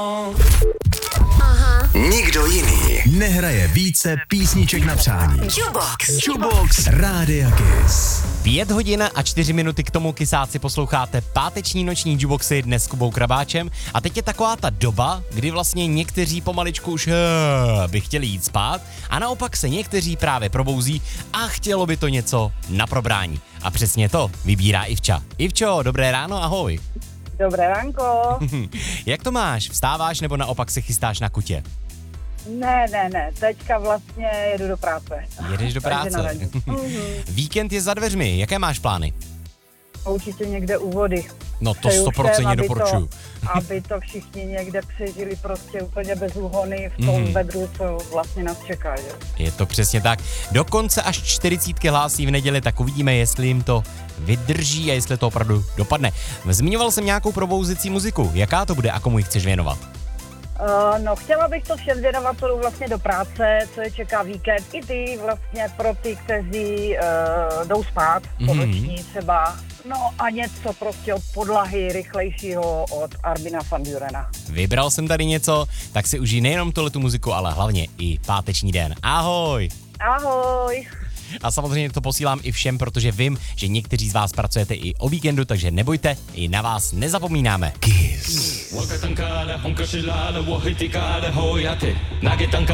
Nikdo jiný nehraje více písniček na přání. Jukebox Rádia Kiss. 5 hodin a 4 minuty k tomu, kysáci, posloucháte páteční noční Jukeboxy dnes s Kubou Krabáčem. A teď je taková ta doba, kdy vlastně někteří pomaličku už by chtěli jít spát a naopak se někteří právě probouzí a chtělo by to něco na probrání. A přesně to vybírá Ivča. Ivčo, dobré ráno, ahoj. Dobré ránko. Jak to máš? Vstáváš nebo naopak se chystáš na kutě? Ne, teďka vlastně jedu do práce. Jedeš do Takže na práce. radě. Víkend je za dveřmi, jaké máš plány? Určitě někde u vody. No to Přeju 100% všem, doporučuju. aby to všichni někde přežili prostě úplně bez úhony v tom vedru, co vlastně nás čeká, že? Je to přesně tak. Dokonce až 40 hlásí v neděli, tak uvidíme, jestli jim to vydrží a jestli to opravdu dopadne. Zmiňoval jsem nějakou probouzecí muziku. Jaká to bude a komu ji chceš věnovat? No, chtěla bych to všem věnovat, co jdou vlastně do práce, co je čeká víkend. I ty vlastně pro ty, kteří jdou spát, ponoční třeba. No a něco prostě od podlahy rychlejšího od Armina van Burena. Vybral jsem tady něco, tak si užij nejenom tuhletu muziku, ale hlavně i páteční den. Ahoj! Ahoj! A samozřejmě to posílám i všem, protože vím, že někteří z vás pracujete i o víkendu, takže nebojte, i na vás nezapomínáme. Kiss.